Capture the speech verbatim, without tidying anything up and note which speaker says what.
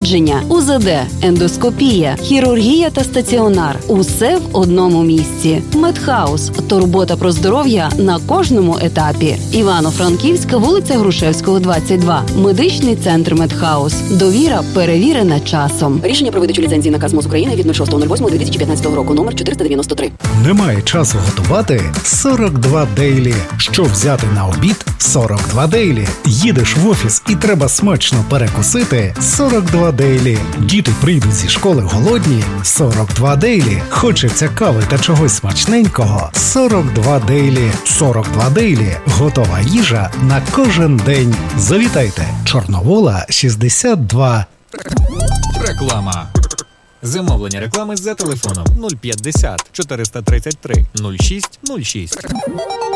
Speaker 1: народження, У З Д, ендоскопія, хірургія та стаціонар. Усе в одному місці. Медхаус. Турбота про здоров'я на кожному етапі. Івано-Франківська, вулиця Грушевського, двадцять два. Медичний центр Медхаус. Довіра перевірена часом.
Speaker 2: Рішення про видачу ліцензії наказ МОЗ України від шостого восьмого дві тисячі п'ятнадцятого року номер чотириста дев'яносто три.
Speaker 3: Немає часу готувати? сорок два Дейлі. Що взяти на обід? сорок два Дейлі. Їдеш в офіс і треба смачно перекусити? сорок два Дейлі. Діти прийдуть зі школи голодні? сорок два Дейлі. Хочеться кави та чогось смачненького? сорок два Дейлі. сорок два Дейлі. Готова їжа на кожен день. Завітайте. Чорновола, шістдесят два.
Speaker 4: Реклама. Замовлення реклами за телефоном нуль п'ятдесят чотириста тридцять три нуль шість нуль шість.